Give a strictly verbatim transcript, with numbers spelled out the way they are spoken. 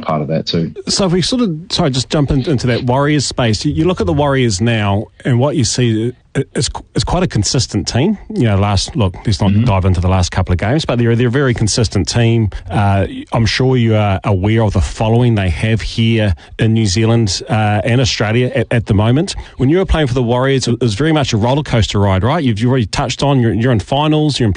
part of that too. So if we sort of, sorry, just jump in, into that Warriors space, you, you look at the Warriors now and what you see is, is quite a consistent team. You know, last, look, let's not mm-hmm. dive into the last couple of games, but they're, they're a very consistent team. Uh, I'm sure you are aware of the following they have here in New Zealand uh, and Australia at, at the moment. When you were playing for the Warriors, it was very much a roller coaster ride, right? You've already touched on, you're, you're in finals, you're in